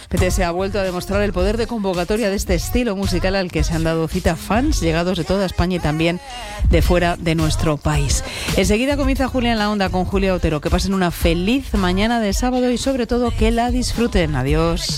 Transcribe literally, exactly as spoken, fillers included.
P T S ha vuelto a demostrar el poder de convocatoria de este estilo musical al que se han dado cita fans llegados de toda España y también de fuera de nuestro país. Enseguida comienza Julia en la Onda con Julia Otero. Que pasen una feliz mañana de sábado y sobre todo que la disfruten. Adiós.